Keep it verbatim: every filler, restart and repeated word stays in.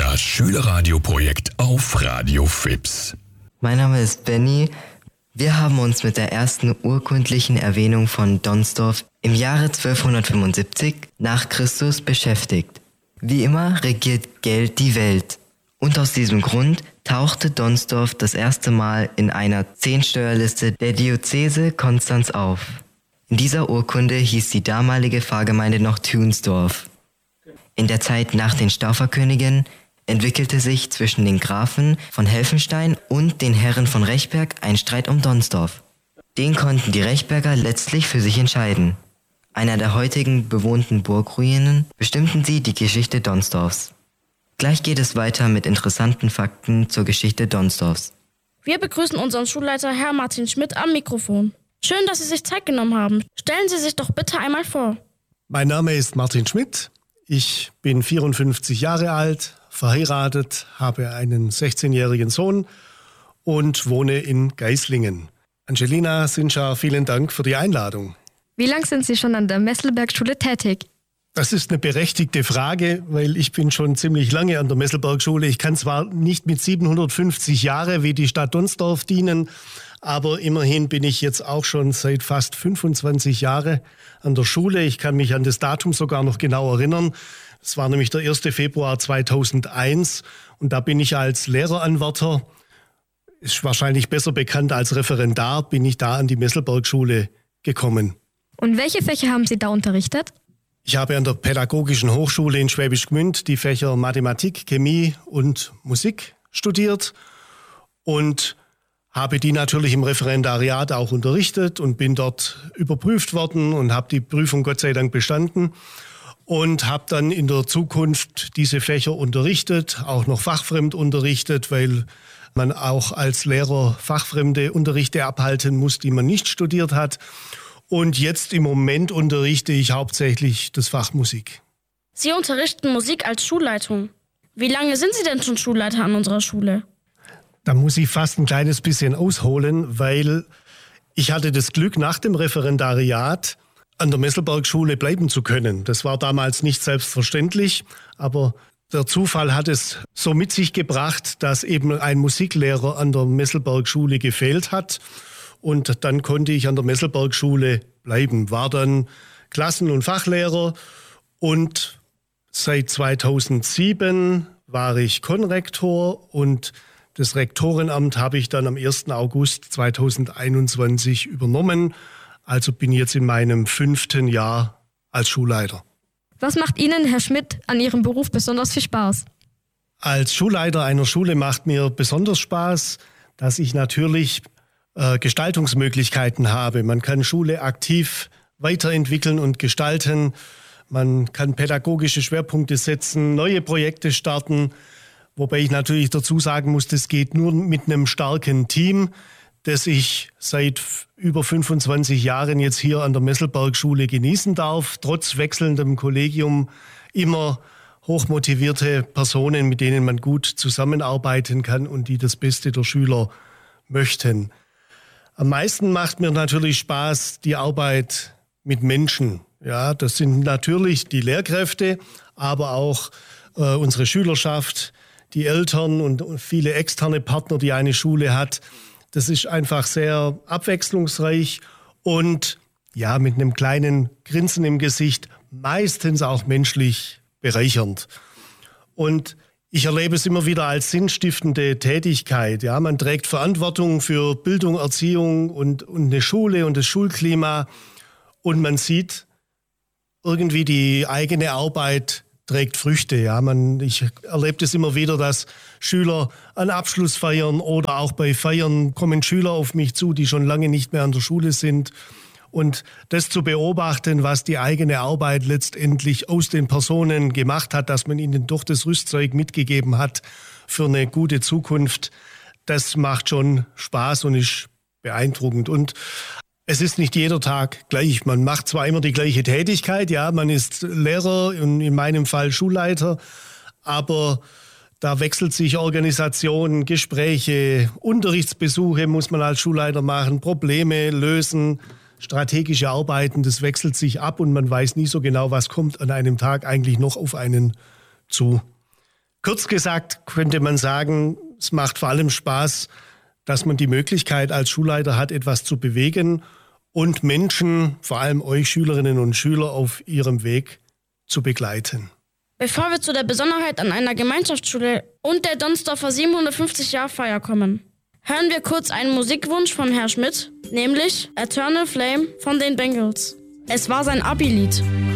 Das Schülerradioprojekt auf Radio Fips. Mein Name ist Benny. Wir haben uns mit der ersten urkundlichen Erwähnung von Donsdorf im Jahre zwölfhundertfünfundsiebzig nach Christus beschäftigt. Wie immer regiert Geld die Welt. Und aus diesem Grund tauchte Donsdorf das erste Mal in einer Zehnsteuerliste der Diözese Konstanz auf. In dieser Urkunde hieß die damalige Pfarrgemeinde noch Thunsdorf. In der Zeit nach den Stauferkönigen entwickelte sich zwischen den Grafen von Helfenstein und den Herren von Rechberg ein Streit um Donsdorf. Den konnten die Rechberger letztlich für sich entscheiden. Einer der heutigen bewohnten Burgruinen bestimmten sie die Geschichte Donsdorfs. Gleich geht es weiter mit interessanten Fakten zur Geschichte Donsdorfs. Wir begrüßen unseren Schulleiter Herr Martin Schmidt am Mikrofon. Schön, dass Sie sich Zeit genommen haben. Stellen Sie sich doch bitte einmal vor. Mein Name ist Martin Schmidt. Ich bin vierundfünfzig Jahre alt, verheiratet, habe einen sechzehnjährigen Sohn und wohne in Geislingen. Angelina, Sincha, vielen Dank für die Einladung. Wie lange sind Sie schon an der Messelbergschule tätig? Das ist eine berechtigte Frage, weil ich bin schon ziemlich lange an der Messelbergschule. Ich kann zwar nicht mit siebenhundertfünfzig Jahre wie die Stadt Donsdorf dienen, aber immerhin bin ich jetzt auch schon seit fast fünfundzwanzig Jahren an der Schule. Ich kann mich an das Datum sogar noch genau erinnern. Es war nämlich der erster Februar zweitausendeins und da bin ich als Lehreranwärter, ist wahrscheinlich besser bekannt als Referendar, bin ich da an die Messelbergschule gekommen. Und welche Fächer haben Sie da unterrichtet? Ich habe an der Pädagogischen Hochschule in Schwäbisch Gmünd die Fächer Mathematik, Chemie und Musik studiert und habe die natürlich im Referendariat auch unterrichtet und bin dort überprüft worden und habe die Prüfung Gott sei Dank bestanden und habe dann in der Zukunft diese Fächer unterrichtet, auch noch fachfremd unterrichtet, weil man auch als Lehrer fachfremde Unterrichte abhalten muss, die man nicht studiert hat. Und jetzt im Moment unterrichte ich hauptsächlich das Fach Musik. Sie unterrichten Musik als Schulleitung. Wie lange sind Sie denn schon Schulleiter an unserer Schule? Da muss ich fast ein kleines bisschen ausholen, weil ich hatte das Glück, nach dem Referendariat an der Messelbergschule bleiben zu können. Das war damals nicht selbstverständlich, aber der Zufall hat es so mit sich gebracht, dass eben ein Musiklehrer an der Messelbergschule gefehlt hat. Und dann konnte ich an der Messelbergschule bleiben, war dann Klassen- und Fachlehrer und seit zweitausendsieben war ich Konrektor und das Rektorenamt habe ich dann am ersten August zweitausendeinundzwanzig übernommen. Also bin ich jetzt in meinem fünften Jahr als Schulleiter. Was macht Ihnen, Herr Schmidt, an Ihrem Beruf besonders viel Spaß? Als Schulleiter einer Schule macht mir besonders Spaß, dass ich natürlich äh, Gestaltungsmöglichkeiten habe. Man kann Schule aktiv weiterentwickeln und gestalten. Man kann pädagogische Schwerpunkte setzen, neue Projekte starten. Wobei ich natürlich dazu sagen muss, das geht nur mit einem starken Team, das ich seit über fünfundzwanzig Jahren jetzt hier an der Messelbergschule genießen darf. Trotz wechselndem Kollegium immer hochmotivierte Personen, mit denen man gut zusammenarbeiten kann und die das Beste der Schüler möchten. Am meisten macht mir natürlich Spaß die Arbeit mit Menschen. Ja, das sind natürlich die Lehrkräfte, aber auch äh, unsere Schülerschaft, die Eltern und viele externe Partner, die eine Schule hat. Das ist einfach sehr abwechslungsreich und ja, mit einem kleinen Grinsen im Gesicht, meistens auch menschlich bereichernd. Und ich erlebe es immer wieder als sinnstiftende Tätigkeit. Ja, man trägt Verantwortung für Bildung, Erziehung und, und eine Schule und das Schulklima und man sieht irgendwie die eigene Arbeit trägt Früchte. Ja, man, ich erlebe das immer wieder, dass Schüler an Abschlussfeiern oder auch bei Feiern kommen Schüler auf mich zu, die schon lange nicht mehr an der Schule sind. Und das zu beobachten, was die eigene Arbeit letztendlich aus den Personen gemacht hat, dass man ihnen doch das Rüstzeug mitgegeben hat für eine gute Zukunft, das macht schon Spaß und ist beeindruckend. Und es ist nicht jeder Tag gleich. Man macht zwar immer die gleiche Tätigkeit, ja, man ist Lehrer und in meinem Fall Schulleiter, aber da wechselt sich Organisation, Gespräche, Unterrichtsbesuche muss man als Schulleiter machen, Probleme lösen, strategische Arbeiten, das wechselt sich ab und man weiß nie so genau, was kommt an einem Tag eigentlich noch auf einen zu. Kurz gesagt könnte man sagen, es macht vor allem Spaß, dass man die Möglichkeit als Schulleiter hat, etwas zu bewegen und Menschen, vor allem euch Schülerinnen und Schüler, auf ihrem Weg zu begleiten. Bevor wir zu der Besonderheit an einer Gemeinschaftsschule und der Donsdorfer siebenhundertfünfzig-Jahr-Feier kommen, hören wir kurz einen Musikwunsch von Herrn Schmidt, nämlich Eternal Flame von den Bengals. Es war sein Abi-Lied.